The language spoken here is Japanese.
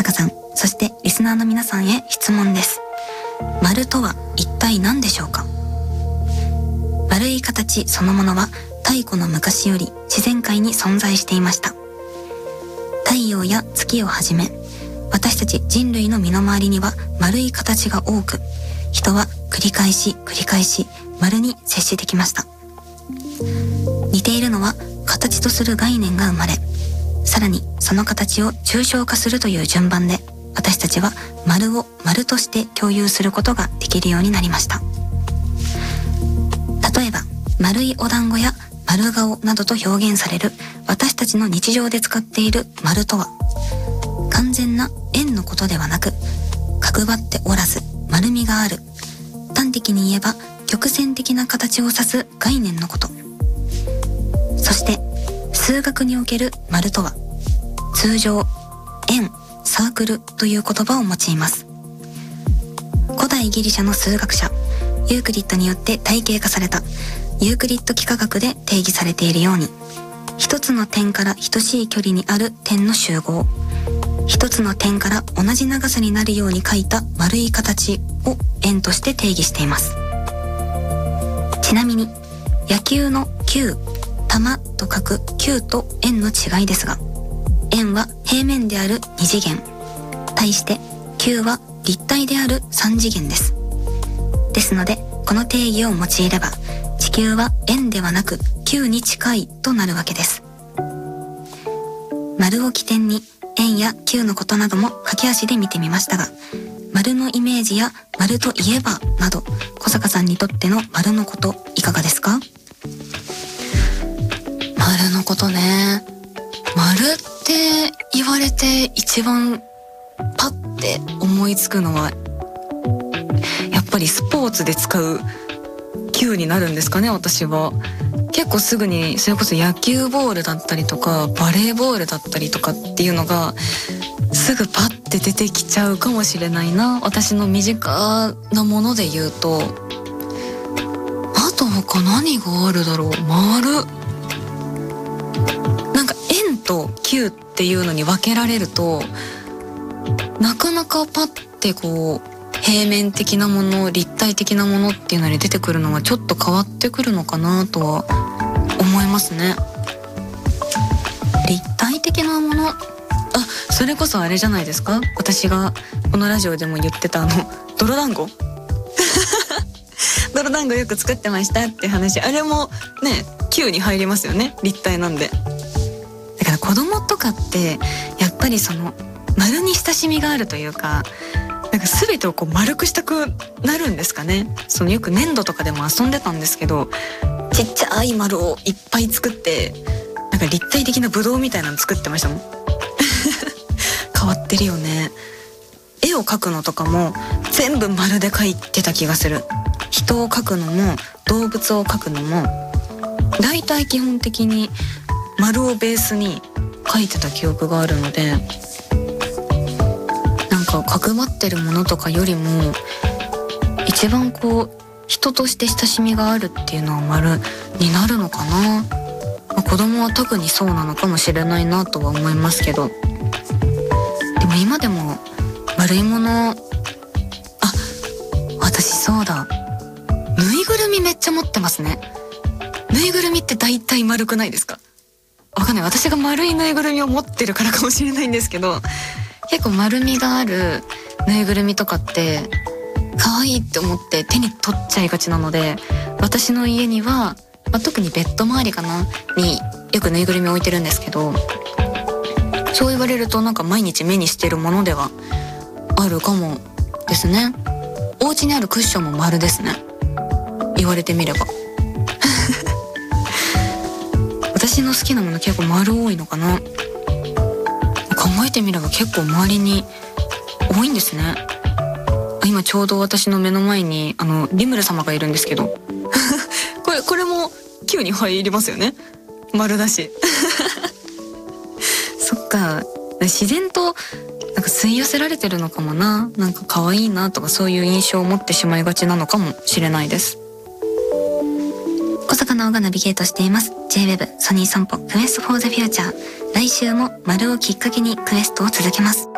坂さん、そしてリスナーの皆さんへ質問です。丸とは一体何でしょうか？丸い形そのものは太古の昔より自然界に存在していました。太陽や月をはじめ、私たち人類の身の回りには丸い形が多く、人は繰り返し丸に接してきました。似ているのは形とする概念が生まれ、さらにその形を抽象化するという順番で、私たちは丸を丸として共有することができるようになりました。例えば、丸いお団子や丸顔などと表現される私たちの日常で使っている丸とは、完全な円のことではなく、角張っておらず丸みがある、端的に言えば曲線的な形を指す概念のこと。そして数学における丸とは、通常円、サークルという言葉を用います。古代ギリシャの数学者ユークリッドによって体系化されたユークリッド幾何学で定義されているように、一つの点から等しい距離にある点の集合、一つの点から同じ長さになるように書いた丸い形を円として定義しています。ちなみに野球の球、球と書く球と円の違いですが、円は平面である2次元、対して球は立体である3次元です。ですので、この定義を用いれば、地球は円ではなく球に近いとなるわけです。丸を起点に円や球のことなども駆け足で見てみましたが、丸のイメージや丸といえばなど、小坂さんにとっての丸のこといかがですか？ 丸のことね。丸って言われて一番パッて思いつくのは、やっぱりスポーツで使う球になるんですかね。私は結構すぐにそれこそ野球ボールだったりとかバレーボールだったりとかっていうのがすぐパッて出てきちゃうかもしれないな。私の身近なもので言うと、あと他何があるだろう。丸、なんか円と球っていうのに分けられると、なかなかパッてこう平面的なもの、立体的なものっていうのに出てくるのがちょっと変わってくるのかなとは思いますね。 立体的なもの、 それこそあれじゃないですか。私がこのラジオでも言ってた泥団子泥団子よく作ってましたって話、あれもね球に入りますよね、立体なんで。だから子供とかってやっぱりその丸に親しみがあるというか、なんか全てをこう丸くしたくなるんですかね。そのよく粘土とかでも遊んでたんですけど、ちっちゃい丸をいっぱい作って、なんか立体的なブドウみたいなの作ってましたもん変わってるよね。絵を描くのとかも全部丸で描いてた気がする。人を描くのも動物を描くのもだいたい基本的に丸をベースに描いてた記憶があるので、なんか角張ってるものとかよりも一番こう人として親しみがあるっていうのは丸になるのかな。子供は特にそうなのかもしれないなとは思いますけど、でも今でも丸いもの、私そうだ、ぬいぐるみめっちゃ持ってますね。ぬいぐるみって大体丸くないですか？わかんない、私が丸いぬいぐるみを持ってるからかもしれないんですけど、結構丸みがあるぬいぐるみとかって可愛いって思って手に取っちゃいがちなので、私の家には、特にベッド周りかなによくぬいぐるみ置いてるんですけど、そう言われるとなんか毎日目にしてるものではあるかもですね。お家にあるクッションも丸ですね、言われてみれば私の好きなもの結構丸多いのかな。考えてみれば結構周りに多いんですね。今ちょうど私の目の前にリムル様がいるんですけどこれも球に入りますよね、丸だしそっか、自然となんか吸い寄せられてるのかもな。なんか可愛いなとかそういう印象を持ってしまいがちなのかもしれないです。 小坂直がナビゲートしています J-Web ソニー散歩クエストフォーザフューチャー。来週も丸をきっかけにクエストを続けます。